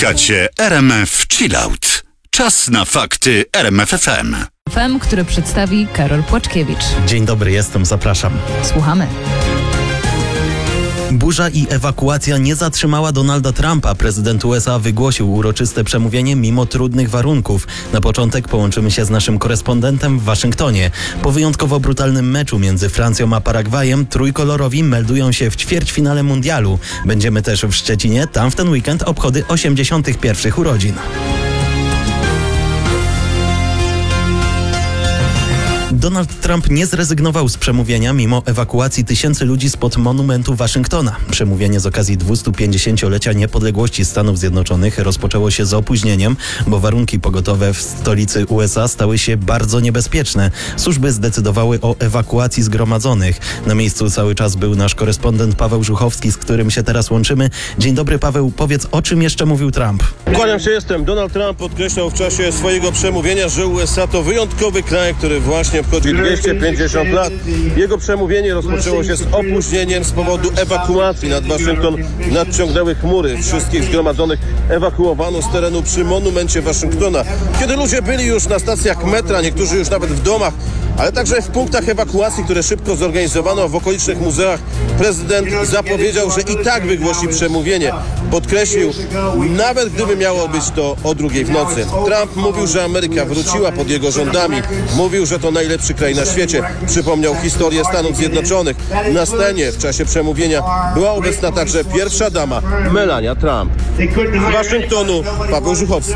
Słuchacie RMF Chillout. Czas na fakty RMF FM. FM, który przedstawi Karol Płaczkiewicz. Dzień dobry, jestem, zapraszam. Słuchamy. Burza i ewakuacja nie zatrzymała Donalda Trumpa. Prezydent USA wygłosił uroczyste przemówienie mimo trudnych warunków. Na początek połączymy się z naszym korespondentem w Waszyngtonie. Po wyjątkowo brutalnym meczu między Francją a Paragwajem trójkolorowi meldują się w ćwierćfinale mundialu. Będziemy też w Szczecinie, tam w ten weekend obchody 81. urodzin. Donald Trump nie zrezygnował z przemówienia mimo ewakuacji tysięcy ludzi spod monumentu Waszyngtona. Przemówienie z okazji 250-lecia niepodległości Stanów Zjednoczonych rozpoczęło się z opóźnieniem, bo warunki pogodowe w stolicy USA stały się bardzo niebezpieczne. Służby zdecydowały o ewakuacji zgromadzonych. Na miejscu cały czas był nasz korespondent Paweł Żuchowski, z którym się teraz łączymy. Dzień dobry, Paweł. Powiedz, o czym jeszcze mówił Trump? Kłaniam się, jestem. Donald Trump podkreślał w czasie swojego przemówienia, że USA to wyjątkowy kraj, który właśnie obchodzi 250 lat. Jego przemówienie rozpoczęło się z opóźnieniem z powodu ewakuacji. Nad Waszyngton nadciągnęły chmury. Wszystkich zgromadzonych ewakuowano z terenu przy monumencie Waszyngtona. Kiedy ludzie byli już na stacjach metra, niektórzy już nawet w domach, ale także w punktach ewakuacji, które szybko zorganizowano w okolicznych muzeach, prezydent zapowiedział, że i tak wygłosi przemówienie. Podkreślił, nawet gdyby miało być to o 2:00 w nocy. Trump mówił, że Ameryka wróciła pod jego rządami. Mówił, że to najlepszy kraj na świecie. Przypomniał historię Stanów Zjednoczonych. Na scenie w czasie przemówienia była obecna także pierwsza dama Melania Trump. Z Waszyngtonu Paweł Żuchowski.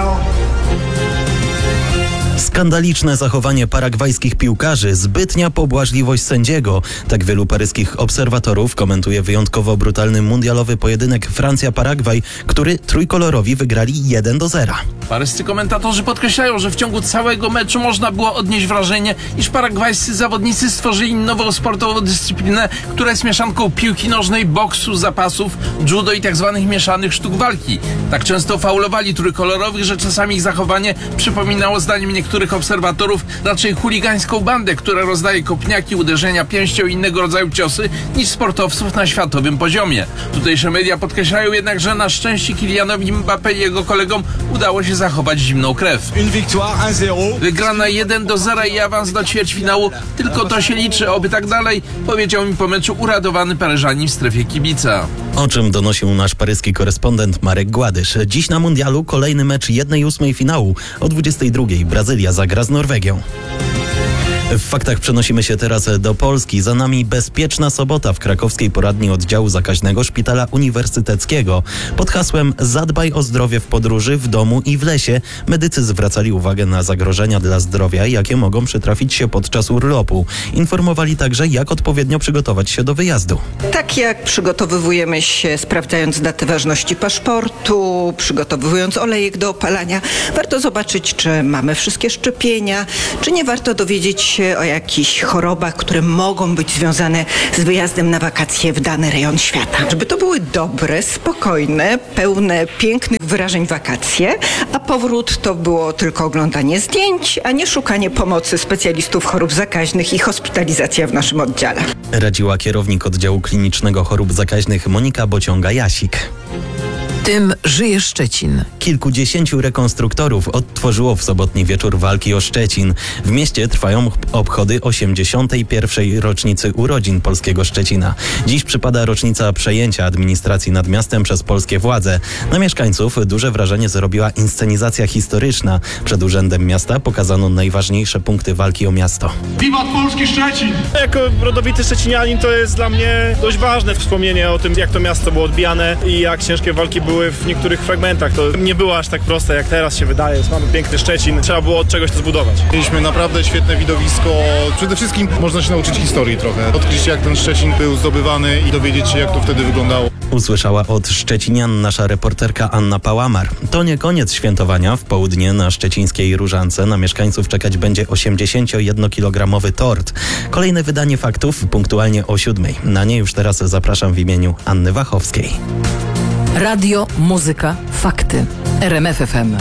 Skandaliczne zachowanie paragwajskich piłkarzy, zbytnia pobłażliwość sędziego. Tak wielu paryskich obserwatorów komentuje wyjątkowo brutalny mundialowy pojedynek Francja-Paragwaj, który trójkolorowi wygrali 1-0. Paryscy komentatorzy podkreślają, że w ciągu całego meczu można było odnieść wrażenie, iż paragwajscy zawodnicy stworzyli nową sportową dyscyplinę, która jest mieszanką piłki nożnej, boksu, zapasów, judo i tzw. mieszanych sztuk walki. Tak często faulowali trójkolorowych, że czasami ich zachowanie przypominało zdaniem niektórych obserwatorów raczej chuligańską bandę, która rozdaje kopniaki, uderzenia pięścią i innego rodzaju ciosy, niż sportowców na światowym poziomie. Tutejsze media podkreślają jednak, że na szczęście Kylianowi Mbappé i jego kolegom udało się zachować zimną krew. Wygrana 1-0 i awans do ćwierćfinału, tylko to się liczy, oby tak dalej, powiedział mi po meczu uradowany Paryżanin w strefie kibica. O czym donosił nasz paryski korespondent Marek Gładysz. Dziś na mundialu kolejny mecz 1/8 finału. O 22:00 Brazylia zagra z Norwegią. W faktach przenosimy się teraz do Polski. Za nami bezpieczna sobota w krakowskiej poradni oddziału zakaźnego Szpitala Uniwersyteckiego. Pod hasłem "Zadbaj o zdrowie w podróży, w domu i w lesie" medycy zwracali uwagę na zagrożenia dla zdrowia, jakie mogą przytrafić się podczas urlopu. Informowali także, jak odpowiednio przygotować się do wyjazdu. Tak jak przygotowujemy się sprawdzając datę ważności paszportu, przygotowując olejek do opalania, warto zobaczyć, czy mamy wszystkie szczepienia, czy nie warto dowiedzieć się o jakichś chorobach, które mogą być związane z wyjazdem na wakacje w dany rejon świata. Żeby to były dobre, spokojne, pełne pięknych wyrażeń wakacje, a powrót to było tylko oglądanie zdjęć, a nie szukanie pomocy specjalistów chorób zakaźnych i hospitalizacja w naszym oddziale. Radziła kierownik oddziału klinicznego chorób zakaźnych Monika Bociąga-Jasik. Tym żyje Szczecin. Kilkudziesięciu rekonstruktorów odtworzyło w sobotni wieczór walki o Szczecin. W mieście trwają obchody 81. rocznicy urodzin polskiego Szczecina. Dziś przypada rocznica przejęcia administracji nad miastem przez polskie władze. Na mieszkańców duże wrażenie zrobiła inscenizacja historyczna. Przed urzędem miasta pokazano najważniejsze punkty walki o miasto. Wiwat Polski Szczecin! Jako rodowity szczecinianin to jest dla mnie dość ważne wspomnienie o tym, jak to miasto było odbijane i jak ciężkie walki były w niektórych fragmentach. To nie było aż tak proste, jak teraz się wydaje. Mamy piękny Szczecin. Trzeba było od czegoś to zbudować. Mieliśmy naprawdę świetne widowisko. Przede wszystkim można się nauczyć historii trochę. Odkryć, jak ten Szczecin był zdobywany i dowiedzieć się, jak to wtedy wyglądało. Usłyszała od szczecinian nasza reporterka Anna Pałamar. To nie koniec świętowania. W południe na szczecińskiej Różance na mieszkańców czekać będzie 81-kilogramowy tort. Kolejne wydanie faktów punktualnie o 7:00. Na nie już teraz zapraszam w imieniu Anny Wachowskiej. Radio, muzyka, fakty. RMF FM.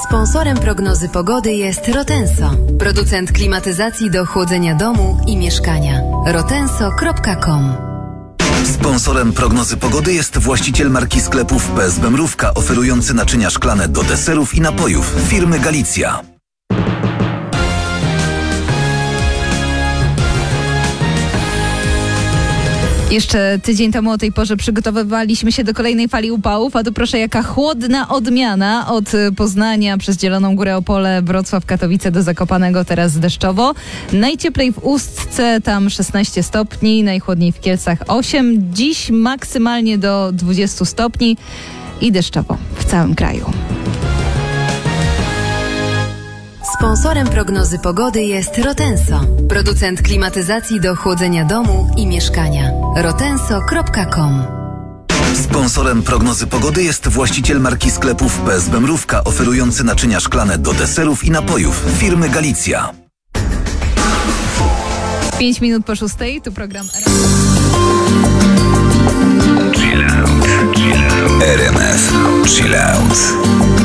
Sponsorem prognozy pogody jest Rotenso, producent klimatyzacji do chłodzenia domu i mieszkania. rotenso.com. Sponsorem prognozy pogody jest właściciel marki sklepów PSB Mrówka, oferujący naczynia szklane do deserów i napojów firmy Galicja. Jeszcze tydzień temu o tej porze przygotowywaliśmy się do kolejnej fali upałów, a tu proszę jaka chłodna odmiana od Poznania przez Zieloną Górę, Opole, Wrocław, Katowice do Zakopanego, teraz deszczowo. Najcieplej w Ustce, tam 16 stopni, najchłodniej w Kielcach 8, dziś maksymalnie do 20 stopni i deszczowo w całym kraju. Sponsorem prognozy pogody jest Rotenso, producent klimatyzacji do chłodzenia domu i mieszkania. rotenso.com. Sponsorem prognozy pogody jest właściciel marki sklepów PSB Mrówka, oferujący naczynia szklane do deserów i napojów firmy Galicja. 5 minut po 6, tu program RMF Chill Out.